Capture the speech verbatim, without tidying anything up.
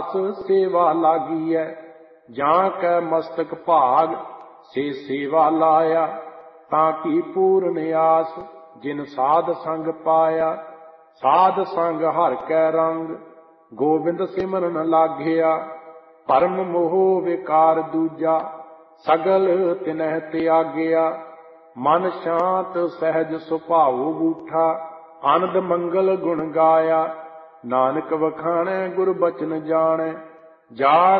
ਦਾਸ ਸੇਵਾ ਲਾਗੀਐ। ਜਾਂ ਕੈ ਮਸਤਕ ਭਾਗ ਸੇ ਸੇਵਾ ਲਾਇਆ। ਤਾਂ ਕੀ ਪੂਰਨ ਆਸ ਜਿਨ ਸਾਧ ਸੰਗ ਪਾਇਆ। ਸਾਧ ਸੰਗ ਹਰਿ ਕੈ ਰੰਗ ਗੋਬਿੰਦ ਸਿਮਰਨ ਲਾਗਿਆ। ਭਰਮ ਮੋਹ ਵਿਕਾਰ ਦੂਜਾ ਸਗਲ ਤਿਨਹਿ ਤਿਆਗਿਆ। ਮਨ ਸ਼ਾਂਤ ਸਹਿਜ ਸੁਭਾਉ ਬੂਠਾ ਆਨੰਦ ਮੰਗਲ ਗੁਣ ਗਾਇਆ। ਨਾਨਕ ਵਖਾਣੈ ਗੁਰ ਬਚਨ ਜਾਣੈ ਜਾ